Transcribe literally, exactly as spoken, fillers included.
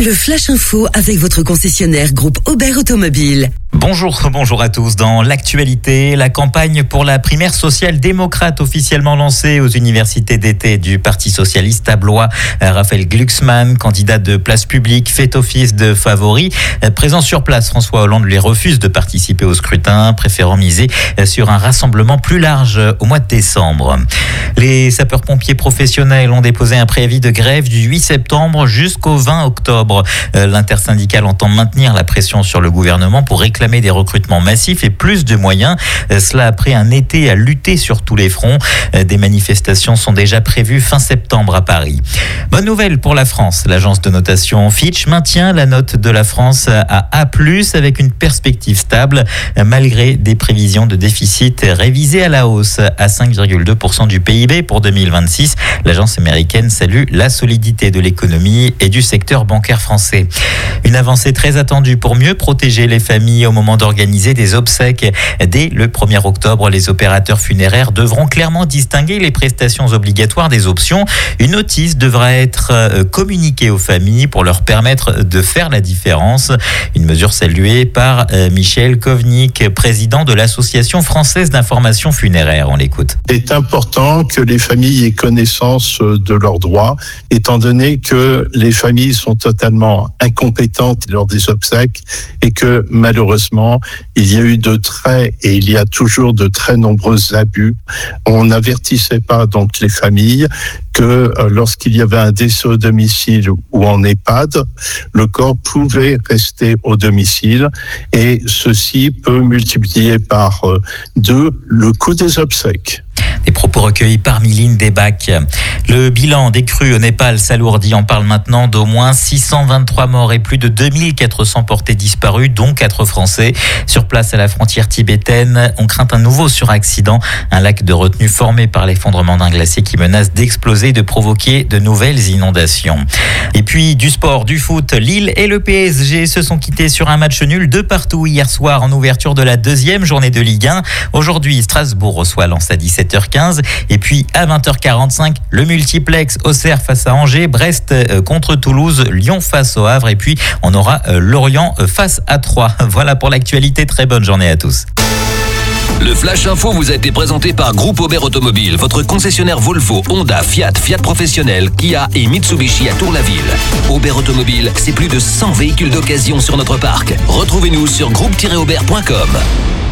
Le Flash Info avec votre concessionnaire groupe Aubert Automobile. Bonjour, bonjour à tous. Dans l'actualité, la campagne pour la primaire social-démocrate officiellement lancée aux universités d'été du Parti socialiste à Blois. Raphaël Glucksmann, candidat de Place Publique, fait office de favori. Présent sur place, François Hollande lui refuse de participer au scrutin, préférant miser sur un rassemblement plus large au mois de décembre. Les sapeurs-pompiers professionnels ont déposé un préavis de grève du huit septembre jusqu'au vingt octobre. L'intersyndicale entend maintenir la pression sur le gouvernement pour réclamer des recrutements massifs et plus de moyens. Cela après un été à lutter sur tous les fronts. Des manifestations sont déjà prévues fin septembre à Paris. Bonne nouvelle pour la France. L'agence de notation Fitch maintient la note de la France à A plus, avec une perspective stable malgré des prévisions de déficit révisées à la hausse à cinq virgule deux pour cent du P I B pour deux mille vingt-six. L'agence américaine salue la solidité de l'économie et du secteur bancaire français. Une avancée très attendue pour mieux protéger les familles au moment d'organiser des obsèques. Dès le premier octobre, les opérateurs funéraires devront clairement distinguer les prestations obligatoires des options. Une notice devra être communiquée aux familles pour leur permettre de faire la différence. Une mesure saluée par Michel Kovnik, président de l'Association française d'information funéraire. On l'écoute. Il est important que les familles aient connaissance de leurs droits, étant donné que les familles sont totalement incompétentes lors des obsèques et que malheureusement, il y a eu de très et il y a toujours de très nombreux abus. On n'avertissait pas donc les familles que euh, lorsqu'il y avait un décès au domicile ou en EHPAD, le corps pouvait rester au domicile et ceci peut multiplier par euh, deux le coût des obsèques. Des propos recueillis par Miline Debac. Le bilan des crues au Népal s'alourdit. On parle maintenant d'au moins six cent vingt-trois morts et plus de deux mille quatre cents portés disparus, dont quatre Français. Sur place à la frontière tibétaine, on craint un nouveau suraccident. Un lac de retenue formé par l'effondrement d'un glacier qui menace d'exploser et de provoquer de nouvelles inondations. Et puis du sport, du foot, Lille et le P S G se sont quittés sur un match nul de partout hier soir en ouverture de la deuxième journée de Ligue un. Aujourd'hui, Strasbourg reçoit Lens à dix-sept heures quinze. Et puis à vingt heures quarante-cinq, le multiplex Auxerre face à Angers, Brest contre Toulouse, Lyon face au Havre et puis on aura Lorient face à Troyes. Voilà pour l'actualité, très bonne journée à tous. Le Flash Info vous a été présenté par Groupe Aubert Automobile, votre concessionnaire Volvo, Honda, Fiat, Fiat Professionnel, Kia et Mitsubishi à Tour-la-Ville. Aubert Automobile, c'est plus de cent véhicules d'occasion sur notre parc. Retrouvez-nous sur groupe tiret aubert point com.